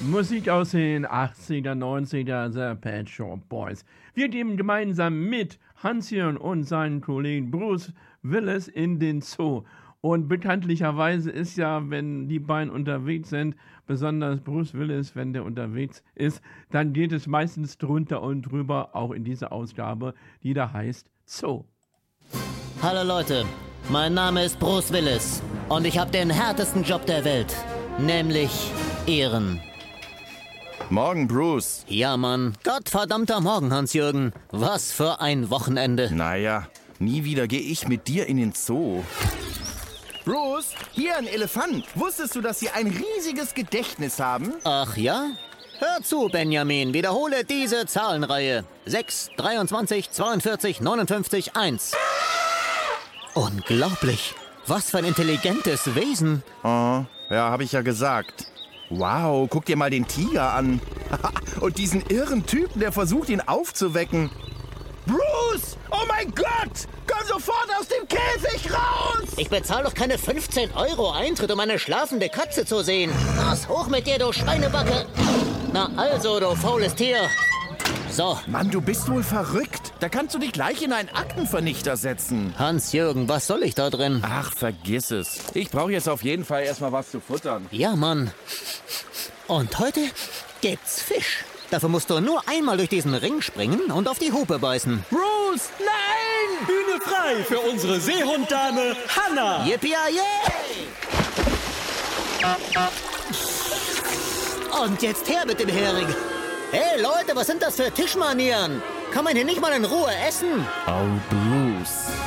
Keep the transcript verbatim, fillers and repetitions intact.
Musik aus den achtziger, neunziger, The Pet Shop Boys. Wir gehen gemeinsam mit Hans-Jörn und seinen Kollegen Bruce Willis in den Zoo. Und bekanntlicherweise ist ja, wenn die beiden unterwegs sind, besonders Bruce Willis, wenn der unterwegs ist, dann geht es meistens drunter und drüber, auch in dieser Ausgabe, die da heißt Zoo. Hallo Leute, mein Name ist Bruce Willis und ich habe den härtesten Job der Welt, nämlich Ehren. Morgen, Bruce. Ja, Mann. Gottverdammter Morgen, Hans-Jürgen. Was für ein Wochenende. Naja, nie wieder gehe ich mit dir in den Zoo. Bruce, hier ein Elefant. Wusstest du, dass sie ein riesiges Gedächtnis haben? Ach ja? Hör zu, Benjamin. Wiederhole diese Zahlenreihe. sechs, dreiundzwanzig, zweiundvierzig, neunundfünfzig, eins. Unglaublich. Was für ein intelligentes Wesen. Oh, ja, habe ich ja gesagt. Wow, guck dir mal den Tiger an. Und diesen irren Typen, der versucht, ihn aufzuwecken. Bruce! Oh mein Gott! Komm sofort aus dem Käfig raus! Ich bezahle doch keine fünfzehn Euro Eintritt, um eine schlafende Katze zu sehen. Was hoch mit dir, du Schweinebacke! Na also, du faules Tier. So. Mann, du bist wohl verrückt. Da kannst du dich gleich in einen Aktenvernichter setzen. Hans-Jürgen, was soll ich da drin? Ach, vergiss es. Ich brauche jetzt auf jeden Fall erstmal was zu futtern. Ja, Mann. Und heute gibt's Fisch. Dafür musst du nur einmal durch diesen Ring springen und auf die Hupe beißen. Bruce, nein! Bühne frei für unsere Seehunddame Hanna! Yippie-yay! Und jetzt her mit dem Hering. Hey Leute, was sind das für Tischmanieren? Kann man hier nicht mal in Ruhe essen? Oh, Bruce.